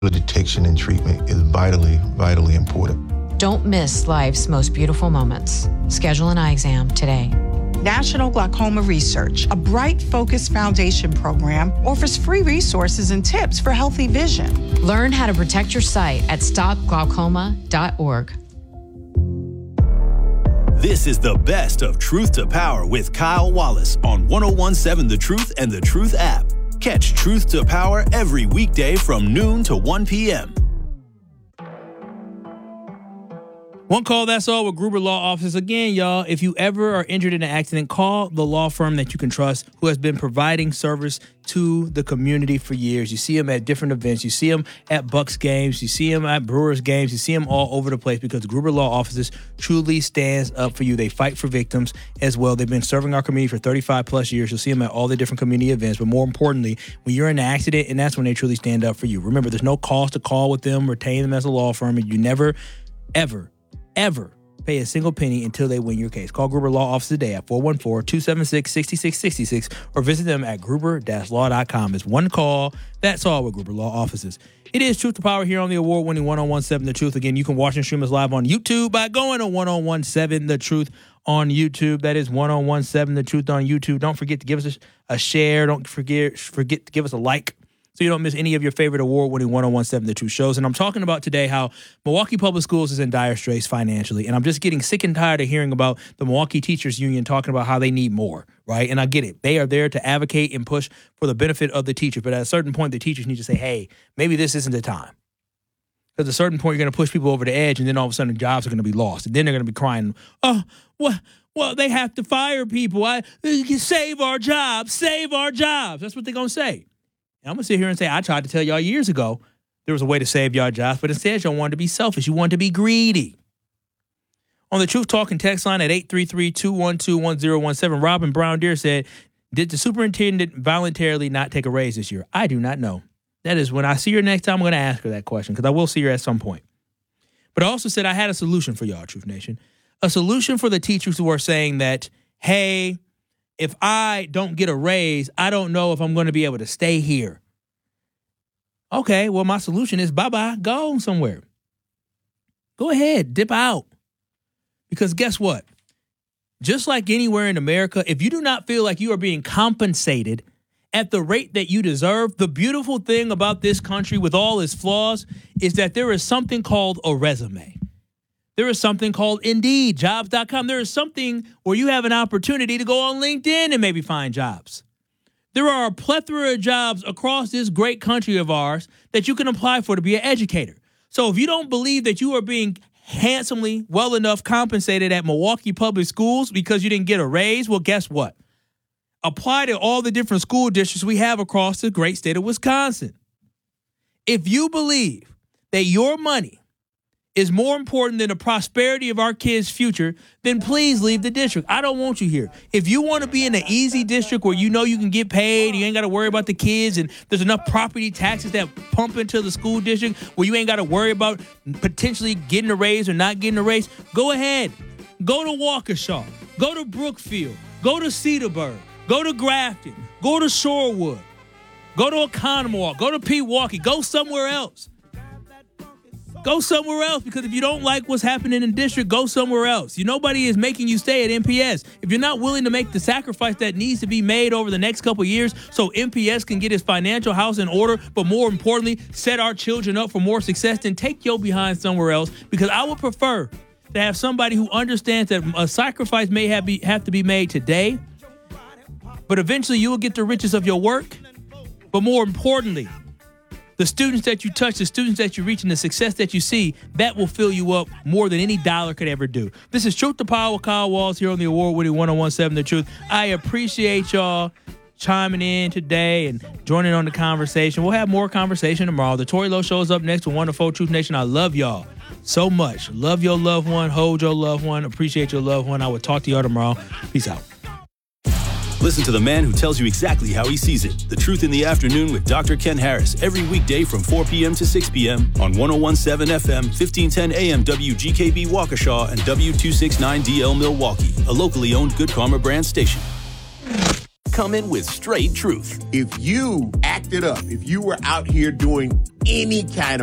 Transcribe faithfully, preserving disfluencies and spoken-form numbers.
Detection and treatment is vitally, vitally important. Don't miss life's most beautiful moments. Schedule an eye exam today. National Glaucoma Research, a Bright Focus Foundation program, offers free resources and tips for healthy vision. Learn how to protect your sight at stop glaucoma dot org. This is the best of Truth to Power with Kyle Wallace on one oh one seven The Truth and The Truth app. Catch Truth to Power every weekday from noon to one p.m. One call, that's all, with Gruber Law Offices. Again, y'all, if you ever are injured in an accident, call the law firm that you can trust who has been providing service to the community for years. You see them at different events. You see them at Bucks games. You see them at Brewers games. You see them all over the place because Gruber Law Offices truly stands up for you. They fight for victims as well. They've been serving our community for thirty-five plus years. You'll see them at all the different community events. But more importantly, when you're in an accident, and that's when they truly stand up for you. Remember, there's no cost to call with them, retain them as a law firm, and you never, ever, ever pay a single penny until they win your case. Call Gruber Law Office today at four one four, two seven six, six six six six or visit them at gruber dash law dot com. It's one call. That's all with Gruber Law Offices. It is Truth to Power here on the award-winning one oh one seven The Truth. Again, you can watch and stream us live on YouTube by going to one oh one seven The Truth on YouTube. That is one oh one seven The Truth on YouTube. Don't forget to give us a, a share. Don't forget, forget to give us a like, so you don't miss any of your favorite award-winning one oh one seven The Truth shows. And I'm talking about today how Milwaukee Public Schools is in dire straits financially. And I'm just getting sick and tired of hearing about the Milwaukee Teachers Union talking about how they need more, right? And I get it. They are there to advocate and push for the benefit of the teacher. But at a certain point, the teachers need to say, hey, maybe this isn't the time. Because at a certain point, you're going to push people over the edge, and then all of a sudden, jobs are going to be lost. And then they're going to be crying, oh, what? Well, they have to fire people. I Save our jobs. Save our jobs. That's what they're going to say. And I'm going to sit here and say, I tried to tell y'all years ago there was a way to save y'all jobs, but instead y'all wanted to be selfish. You wanted to be greedy. On the Truth Talking text line at eight three three, two one two, one zero one seven, Robin Brown Deere said, did the superintendent voluntarily not take a raise this year? I do not know. That is, when I see her next time, I'm going to ask her that question because I will see her at some point. But I also said I had a solution for y'all, Truth Nation. A solution for the teachers who are saying that, hey, if I don't get a raise, I don't know if I'm going to be able to stay here. Okay, well, my solution is bye-bye, go somewhere. Go ahead, dip out. Because guess what? Just like anywhere in America, if you do not feel like you are being compensated at the rate that you deserve, the beautiful thing about this country with all its flaws is that there is something called a resume. There is something called Indeed, jobs dot com. There is something where you have an opportunity to go on LinkedIn and maybe find jobs. There are a plethora of jobs across this great country of ours that you can apply for to be an educator. So if you don't believe that you are being handsomely, well enough compensated at Milwaukee Public Schools because you didn't get a raise, well, guess what? Apply to all the different school districts we have across the great state of Wisconsin. If you believe that your money is more important than the prosperity of our kids' future, then please leave the district. I don't want you here. If you want to be in an easy district where you know you can get paid, you ain't got to worry about the kids, and there's enough property taxes that pump into the school district where you ain't got to worry about potentially getting a raise or not getting a raise, go ahead. Go to Waukesha. Go to Brookfield. Go to Cedarburg. Go to Grafton. Go to Shorewood. Go to Oconomowoc. Go to Pewaukee. Go somewhere else. Go somewhere else, because if you don't like what's happening in the district, go somewhere else. You, nobody is making you stay at M P S. If you're not willing to make the sacrifice that needs to be made over the next couple of years so M P S can get its financial house in order, but more importantly, set our children up for more success, then take your behind somewhere else, because I would prefer to have somebody who understands that a sacrifice may have, be, have to be made today, but eventually you will get the riches of your work. But more importantly, the students that you touch, the students that you reach, and the success that you see, that will fill you up more than any dollar could ever do. This is Truth to Power with Kyle Walls here on the award-winning one oh one seven The Truth. I appreciate y'all chiming in today and joining on the conversation. We'll have more conversation tomorrow. The Tory Lowe Show is up next with Wonderful Truth Nation. I love y'all so much. Love your loved one. Hold your loved one. Appreciate your loved one. I will talk to y'all tomorrow. Peace out. Listen to the man who tells you exactly how he sees it. The Truth in the Afternoon with Doctor Ken Harris every weekday from four p.m. to six p.m. on one oh one seven F M, fifteen ten A M W G K B Waukesha and W two sixty-nine D L Milwaukee, a locally owned Good Karma brand station. coming with straight truth. If you acted up, if you were out here doing any kind of